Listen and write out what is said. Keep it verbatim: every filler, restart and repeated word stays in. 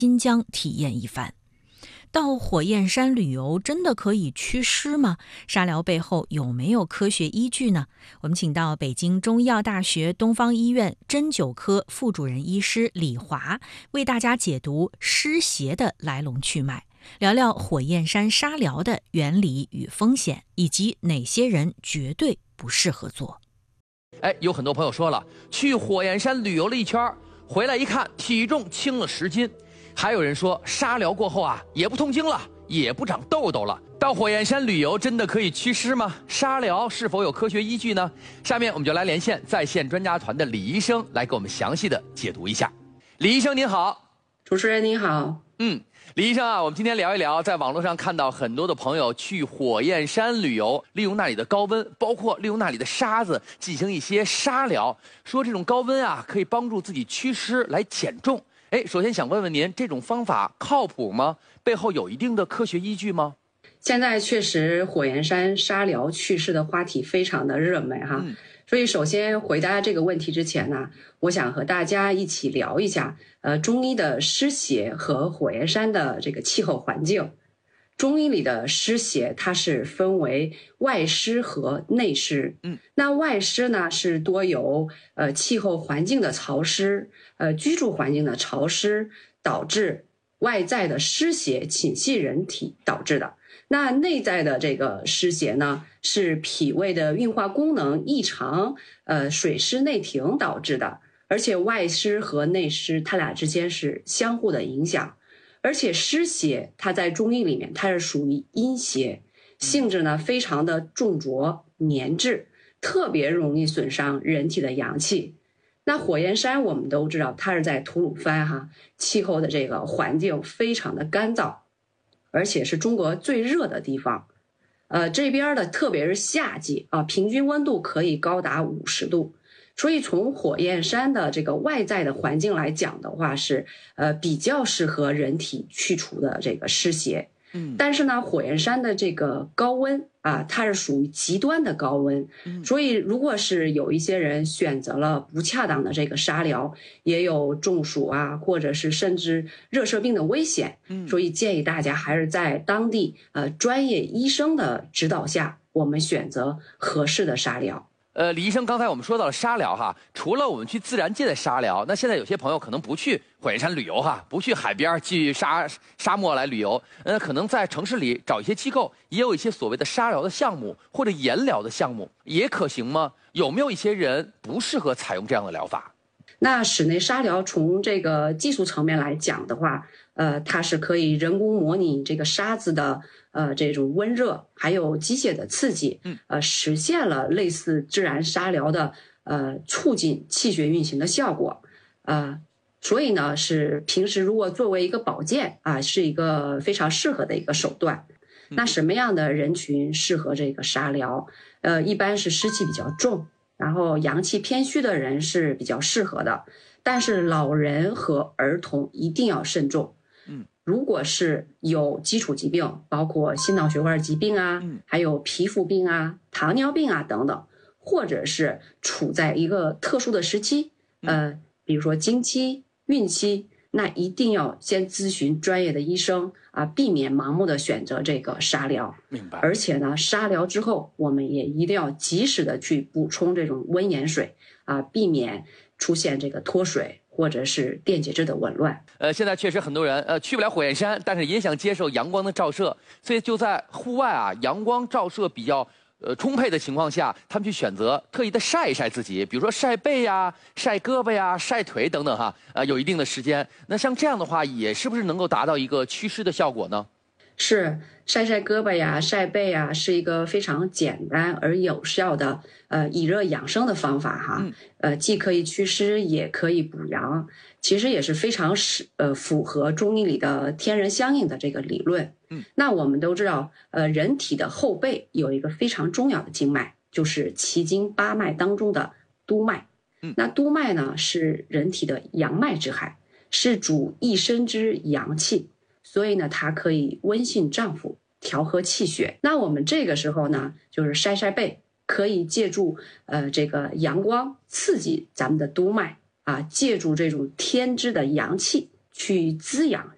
新疆体验一番。到火焰山旅游真的可以祛湿吗？沙疗背后有没有科学依据呢？我们请到北京中医药大学东方医院针灸科副主任医师李华，为大家解读湿邪的来龙去脉，聊聊火焰山沙疗的原理与风险，以及哪些人绝对不适合做。 哎，有很多朋友说了，去火焰山旅游了一圈，回来一看，体重轻了十斤。还有人说，沙疗过后啊，也不痛经了，也不长痘痘了。到火焰山旅游真的可以祛湿吗？沙疗是否有科学依据呢？下面我们就来连线在线专家团的李医生，来给我们详细的解读一下。李医生您好。 主持人您好。 嗯，李医生啊，我们今天聊一聊，在网络上看到很多的朋友去火焰山旅游，利用那里的高温，包括利用那里的沙子进行一些沙疗，说这种高温啊可以帮助自己祛湿来减重。哎，首先想问问您，这种方法靠谱吗？背后有一定的科学依据吗？ 现在确实火焰山沙疗祛湿的话题非常的热门哈，嗯、所以首先回答这个问题之前呢，我想和大家一起聊一下，呃，中医的湿邪和火焰山的这个气候环境。中医里的湿邪它是分为外湿和内湿，嗯，那外湿呢是多由呃气候环境的潮湿，呃居住环境的潮湿导致外在的湿邪侵袭人体导致的。那内在的这个湿邪呢，是脾胃的运化功能异常，呃水湿内停导致的。而且外湿和内湿它俩之间是相互的影响。而且湿邪它在中医里面它是属于阴邪，性质呢非常的重浊粘滞，特别容易损伤人体的阳气。那火焰山我们都知道它是在吐鲁番哈，气候的这个环境非常的干燥，而且是中国最热的地方。呃，这边的特别是夏季啊，平均温度可以高达五十度。所以从火焰山的这个外在的环境来讲的话，是呃比较适合人体去除的这个湿邪。嗯，但是呢，火焰山的这个高温啊，它是属于极端的高温，嗯，所以如果是有一些人选择了不恰当的这个沙疗，也有中暑啊，或者是甚至热射病的危险。嗯，所以建议大家还是在当地呃专业医生的指导下，我们选择合适的沙疗。 呃，李医生，刚才我们说到了沙疗哈，除了我们去自然界的沙疗，那现在有些朋友可能不去火焰山旅游哈，不去海边去沙沙漠来旅游，呃，可能在城市里找一些机构，也有一些所谓的沙疗的项目或者盐疗的项目，也可行吗？有没有一些人不适合采用这样的疗法？ 那室内沙疗从这个技术层面来讲的话，呃，它是可以人工模拟这个沙子的呃这种温热，还有机械的刺激，嗯，呃，实现了类似自然沙疗的呃促进气血运行的效果，呃，所以呢是平时如果作为一个保健啊，是一个非常适合的一个手段。那什么样的人群适合这个沙疗？呃，一般是湿气比较重，然后阳气偏虚的人是比较适合的，但是老人和儿童一定要慎重。嗯，如果是有基础疾病，包括心脑血管疾病啊，还有皮肤病啊、糖尿病啊等等，或者是处在一个特殊的时期，呃，比如说经期、孕期，那一定要先咨询专业的医生啊，避免盲目的选择这个沙疗。 明白。而且呢，沙疗之后，我们也一定要及时的去补充这种温盐水啊，避免出现这个脱水或者是电解质的紊乱。 呃，现在确实很多人呃去不了火焰山，但是也想接受阳光的照射，所以就在户外啊，阳光照射比较呃充沛的情况下，他们去选择特意的晒一晒自己，比如说晒背呀、晒胳膊呀、晒腿等等哈，呃，有一定的时间。那像这样的话，也是不是能够达到一个祛湿的效果呢？ 是，晒晒胳膊呀、晒背呀，是一个非常简单而有效的呃以热养生的方法哈。嗯、呃，既可以祛湿，也可以补阳，其实也是非常是呃符合中医里的天人相应的这个理论。嗯，那我们都知道，呃，人体的后背有一个非常重要的经脉，就是奇经八脉当中的督脉。嗯，那督脉呢是人体的阳脉之海，是主一身之阳气。所以呢，它可以温煦脏腑，调和气血。那我们这个时候呢，就是晒晒背，可以借助呃这个阳光刺激咱们的督脉啊，借助这种天之的阳气去滋养